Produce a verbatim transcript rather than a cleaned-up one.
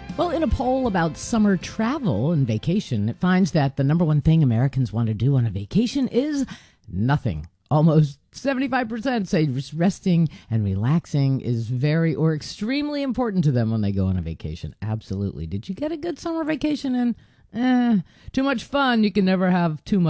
Well, in a poll about summer travel and vacation, it finds that the number one thing Americans want to do on a vacation is nothing. Almost seventy-five percent say just resting and relaxing is very or extremely important to them when they go on a vacation. Absolutely. Did you get a good summer vacation in? Eh, too much fun. You can never have too much.